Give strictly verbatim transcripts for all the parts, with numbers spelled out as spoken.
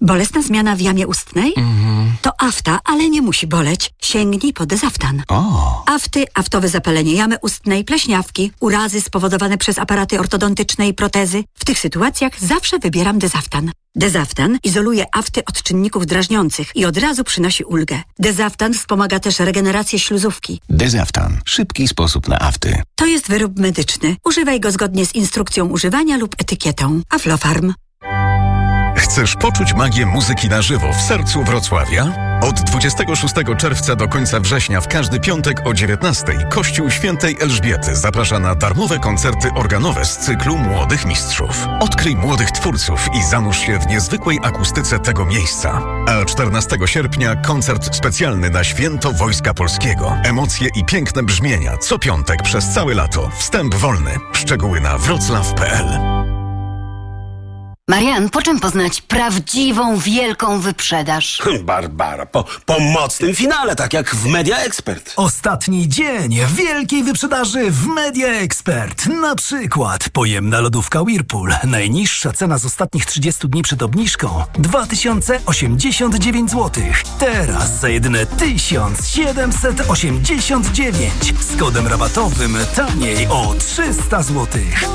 Bolesna zmiana w jamie ustnej? Mhm. To afta, ale nie musi boleć. Sięgnij po Dezaftan. O. Afty, aftowe zapalenie jamy ustnej, pleśniawki, urazy spowodowane przez aparaty ortodontyczne i protezy. W tych sytuacjach zawsze wybieram Dezaftan. Dezaftan izoluje afty od czynników drażniących i od razu przynosi ulgę. Dezaftan wspomaga też regenerację śluzówki. Dezaftan. Szybki sposób na afty. To jest wyrób medyczny. Używaj go zgodnie z instrukcją używania lub etykietą. Aflofarm. Chcesz poczuć magię muzyki na żywo w sercu Wrocławia? Od dwudziestego szóstego czerwca do końca września w każdy piątek o dziewiętnastej Kościół Świętej Elżbiety zaprasza na darmowe koncerty organowe z cyklu Młodych Mistrzów. Odkryj młodych twórców i zanurz się w niezwykłej akustyce tego miejsca. A czternastego sierpnia koncert specjalny na Święto Wojska Polskiego. Emocje i piękne brzmienia co piątek przez całe lato. Wstęp wolny. Szczegóły na wroclaw kropka p l. Marian, po czym poznać prawdziwą, wielką wyprzedaż? Barbara, po, po mocnym finale, tak jak w Media Expert. Ostatni dzień wielkiej wyprzedaży w Media Expert. Na przykład pojemna lodówka Whirlpool. Najniższa cena z ostatnich trzydziestu dni przed obniżką dwa tysiące osiemdziesiąt dziewięć złotych. Teraz za jedyne tysiąc siedemset osiemdziesiąt dziewięć. Z kodem rabatowym taniej o trzysta złotych.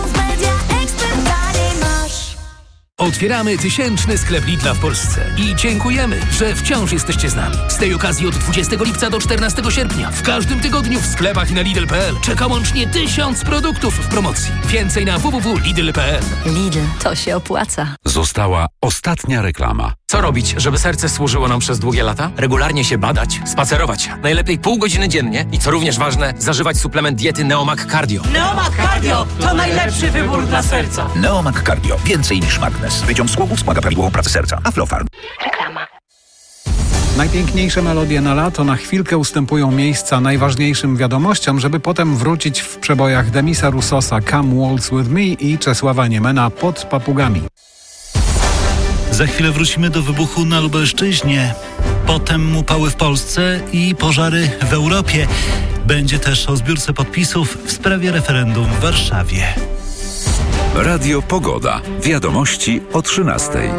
Otwieramy tysięczny sklep Lidla w Polsce i dziękujemy, że wciąż jesteście z nami. Z tej okazji od dwudziestego lipca do czternastego sierpnia w każdym tygodniu w sklepach i na Lidl kropka p l czeka łącznie tysiąc produktów w promocji. Więcej na w w w kropka lidl kropka p l. Lidl, to się opłaca. Została ostatnia reklama. Co robić, żeby serce służyło nam przez długie lata? Regularnie się badać, spacerować. Najlepiej pół godziny dziennie i co również ważne, zażywać suplement diety Neomag Cardio. Neomag Cardio to najlepszy wybór dla serca. Neomag Cardio. Więcej niż magnes. Wyciąg z głowy wspomaga prawidłową pracę serca. Aflofarm. Reklama. Najpiękniejsze melodie na lato na chwilkę ustępują miejsca najważniejszym wiadomościom, żeby potem wrócić w przebojach Demisa Russosa Come Waltz With Me i Czesława Niemena Pod papugami. Za chwilę wrócimy do wybuchu na Lubelszczyźnie, potem upały w Polsce i pożary w Europie. Będzie też o zbiórce podpisów w sprawie referendum w Warszawie. Radio Pogoda. Wiadomości o trzynastej.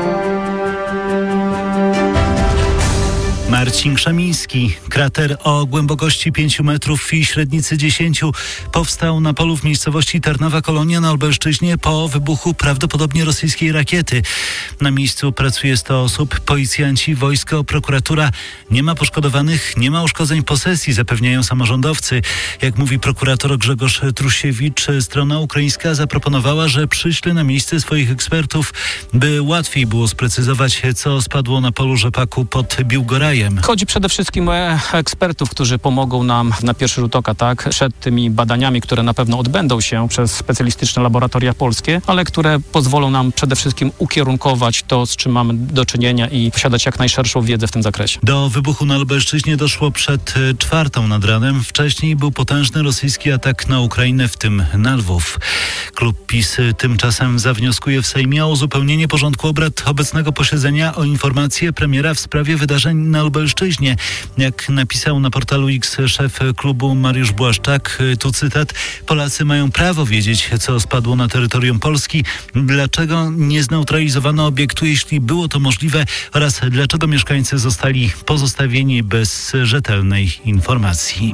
Marcin Krzemiński. Krater o głębokości pięciu metrów i średnicy dziesięciu powstał na polu w miejscowości Tarnowa Kolonia na Lubelszczyźnie po wybuchu prawdopodobnie rosyjskiej rakiety. Na miejscu pracuje sto osób, policjanci, wojsko, prokuratura. Nie ma poszkodowanych, nie ma uszkodzeń posesji, zapewniają samorządowcy. Jak mówi prokurator Grzegorz Trusiewicz, strona ukraińska zaproponowała, że przyśle na miejsce swoich ekspertów, by łatwiej było sprecyzować, co spadło na polu rzepaku pod Biłgorajem. Chodzi przede wszystkim o ekspertów, którzy pomogą nam na pierwszy rzut oka, tak, przed tymi badaniami, które na pewno odbędą się przez specjalistyczne laboratoria polskie, ale które pozwolą nam przede wszystkim ukierunkować to, z czym mamy do czynienia i posiadać jak najszerszą wiedzę w tym zakresie. Do wybuchu na Lubelszczyźnie doszło przed czwartą nad ranem. Wcześniej był potężny rosyjski atak na Ukrainę, w tym na Lwów. Klub PiS tymczasem zawnioskuje w Sejmie o uzupełnienie porządku obrad obecnego posiedzenia o informację premiera w sprawie wydarzeń na Lubelszczyźnie. Jak napisał na portalu X szef klubu Mariusz Błaszczak, tu cytat: Polacy mają prawo wiedzieć, co spadło na terytorium Polski, dlaczego nie zneutralizowano obiektu, jeśli było to możliwe, oraz dlaczego mieszkańcy zostali pozostawieni bez rzetelnej informacji.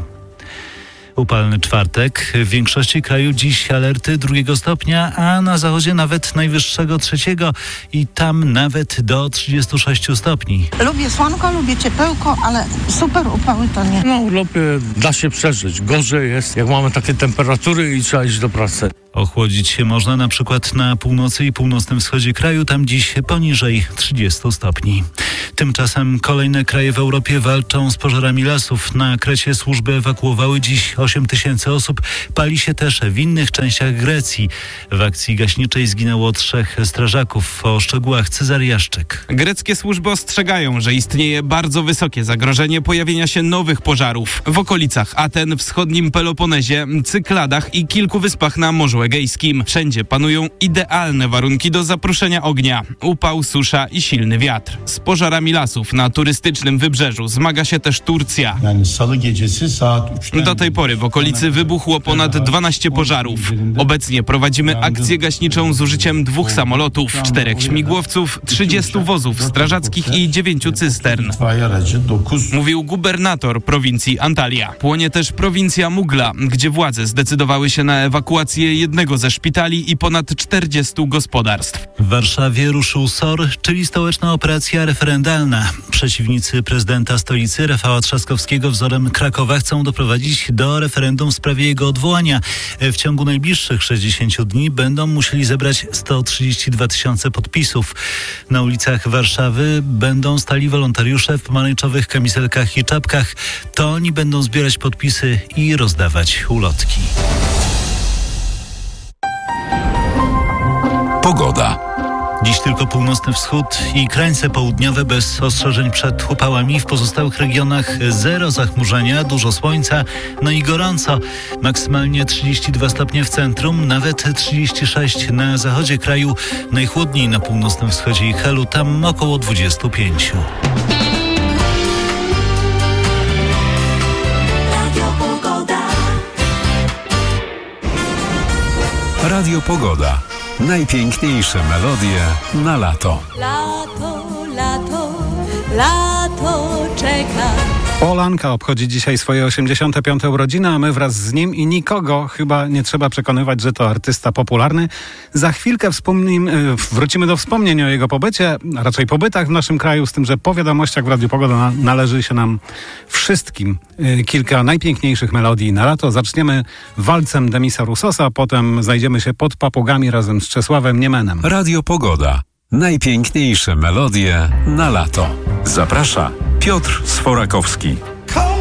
Upalny czwartek. W większości kraju dziś alerty drugiego stopnia, a na zachodzie nawet najwyższego trzeciego i tam nawet do trzydziestu sześciu stopni. Lubię słonko, lubię ciepełko, ale super upały to nie. Na urlopie da się przeżyć. Gorzej jest, jak mamy takie temperatury i trzeba iść do pracy. Ochłodzić się można na przykład na północy i północnym wschodzie kraju, tam dziś poniżej trzydziestu stopni. Tymczasem kolejne kraje w Europie walczą z pożarami lasów. Na Krecie służby ewakuowały dziś osiem tysięcy osób. Pali się też w innych częściach Grecji. W akcji gaśniczej zginęło trzech strażaków. O szczegółach Cezary Jaszczyk. Greckie służby ostrzegają, że istnieje bardzo wysokie zagrożenie pojawienia się nowych pożarów w okolicach Aten, wschodnim Peloponezie, Cykladach i kilku wyspach na Morzu Egejskim. Wszędzie panują idealne warunki do zaproszenia ognia. Upał, susza i silny wiatr. Z pożarami lasów na turystycznym wybrzeżu zmaga się też Turcja. Do tej pory w okolicy wybuchło ponad dwanaście pożarów. Obecnie prowadzimy akcję gaśniczą z użyciem dwóch samolotów, czterech śmigłowców, trzydziestu wozów strażackich i dziewięciu cystern. Mówił gubernator prowincji Antalya. Płonie też prowincja Mugla, gdzie władze zdecydowały się na ewakuację jednego ze szpitali i ponad czterdziestu gospodarstw. W Warszawie ruszył S O R, czyli stołeczna operacja referendalna. Przeciwnicy prezydenta stolicy Rafała Trzaskowskiego wzorem Krakowa chcą doprowadzić do referendum w sprawie jego odwołania. W ciągu najbliższych sześćdziesięciu dni będą musieli zebrać sto trzydzieści dwa tysiące podpisów. Na ulicach Warszawy będą stali wolontariusze w pomarańczowych kamizelkach i czapkach. To oni będą zbierać podpisy i rozdawać ulotki. Pogoda. Dziś tylko północny wschód i krańce południowe bez ostrzeżeń przed upałami. W pozostałych regionach zero zachmurzenia, dużo słońca, no i gorąco. Maksymalnie trzydzieści dwa stopnie w centrum, nawet trzydzieści sześć na zachodzie kraju. Najchłodniej na północnym wschodzie i Helu, tam około dwadzieścia pięć. Radio Pogoda. Najpiękniejsze melodie na lato. Lato, lato, lato czeka. Polanka obchodzi dzisiaj swoje osiemdziesiąte piąte urodziny, a my wraz z nim i nikogo chyba nie trzeba przekonywać, że to artysta popularny. Za chwilkę wspomnimy, wrócimy do wspomnień o jego pobycie, a raczej pobytach w naszym kraju, z tym, że po wiadomościach w Radiu Pogoda na, należy się nam wszystkim kilka najpiękniejszych melodii na lato. Zaczniemy walcem Demisa Roussosa, potem znajdziemy się pod Papugami razem z Czesławem Niemenem. Radio Pogoda. Najpiękniejsze melodie na lato. Zaprasza Piotr Sforakowski.